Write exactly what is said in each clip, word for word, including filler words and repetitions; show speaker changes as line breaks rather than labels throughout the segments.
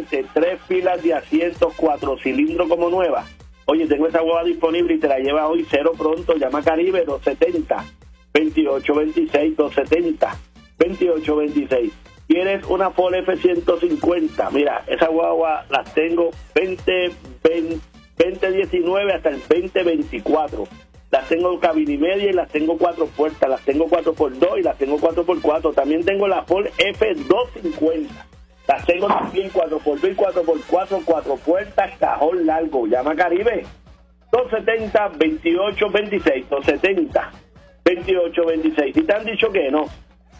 veinte, tres filas de asientos, cuatro cilindros como nueva. Oye, tengo esa guagua disponible y te la lleva hoy cero pronto. Llama a Caribe dos setenta, veintiocho veintiséis, dos setenta, veintiocho veintiséis. ¿Quieres una Ford F ciento cincuenta? Mira, esa guagua las tengo veinte, veinte, veinte diecinueve hasta el veinte veinticuatro. Las tengo cabina y media y las tengo cuatro puertas. Las tengo cuatro por dos y las tengo cuatro por cuatro. También tengo la Ford F doscientos cincuenta. Las tengo también cuatro por dos y cuatro por cuatro, cuatro puertas, cajón largo. Llama a Caribe. dos setenta, veintiocho veintiséis. dos setenta, veintiocho veintiséis. Si te han dicho que no,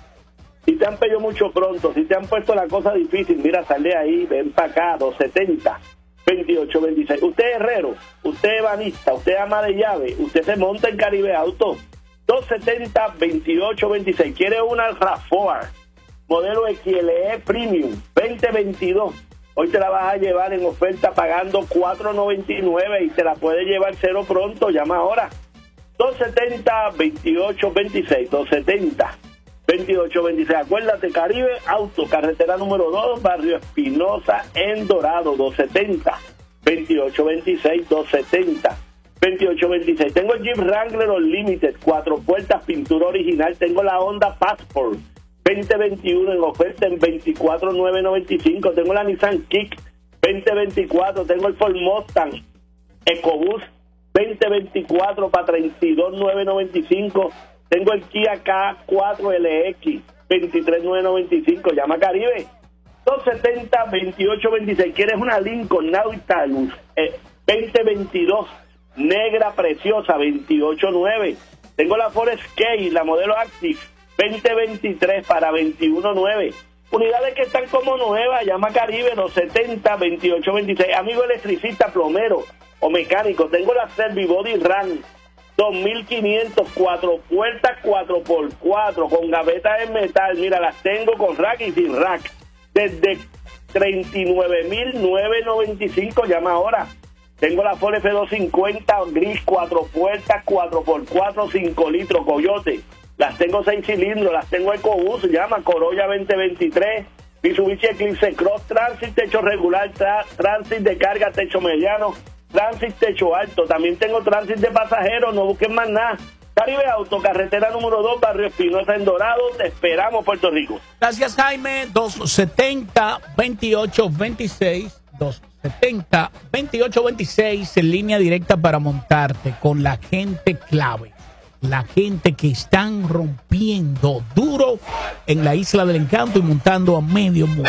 si te han pedido mucho pronto, si te han puesto la cosa difícil, mira, sal de ahí, ven para acá. dos setenta, veintiocho veintiséis. Usted es herrero, usted es banista, usted ama de llave, usted se monta en Caribe Auto. dos setenta, veintiocho veintiséis. ¿Quiere una RAV cuatro modelo X L E Premium veinte veintidós? Hoy te la vas a llevar en oferta pagando cuatro noventa y nueve y te la puedes llevar cero pronto. Llama ahora. dos setenta, veintiocho veintiséis. dos setenta, veintiocho veintiséis. Acuérdate, Caribe Auto, carretera número dos, Barrio Espinosa, en Dorado. dos setenta, veintiocho veintiséis. dos setenta, veintiocho veintiséis. Tengo el Jeep Wrangler Unlimited, cuatro puertas, pintura original. Tengo la Honda Passport veinte veintiuno en oferta en veinticuatro mil novecientos noventa y cinco. Tengo la Nissan Kick veinte veinticuatro. Tengo el Ford Mustang EcoBoost veinte veinticuatro para treinta y dos mil novecientos noventa y cinco. Tengo el Kia K cuatro L X veintitrés mil novecientos noventa y cinco. Llama a Caribe. dos setenta, veintiocho veintiséis. ¿Quieres una Lincoln Nautilus eh, veinte veintidós? Negra preciosa, veintiocho nueve. Tengo la Ford Escape, la modelo Active veinte veintitrés para veintiuno nueve. Unidades que están como nuevas. Llama a Caribe. Dos setenta, veintiocho veintiséis. Amigo electricista, plomero o mecánico, tengo la Servibody Ram dos mil quinientos, cuatro puertas, cuatro por cuatro con gavetas en metal. Mira, las tengo con rack y sin rack desde treinta y nueve mil novecientos noventa y cinco. Llama ahora. Tengo la Ford F doscientos cincuenta gris, cuatro puertas, cuatro por cuatro, cinco litros, Coyote. Las tengo seis cilindros, las tengo EcoBoost. Llama Corolla veinte veintitrés, Mitsubishi Eclipse Cross, Transit techo regular, tra Transit de carga techo mediano, Transit techo alto. También tengo Transit de pasajeros, no busquen más nada. Caribe Auto, carretera número dos, Barrio Espinosa, en Dorado. Te esperamos, Puerto Rico.
Gracias, Jaime. dos setenta, veintiocho veintiséis. dos setenta, veintiocho veintiséis en línea directa para montarte con la gente clave. La gente que están rompiendo duro en la Isla del Encanto y montando a medio mundo.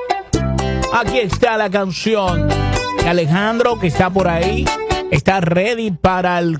Aquí está la canción de Alejandro, que está por ahí. Está ready para el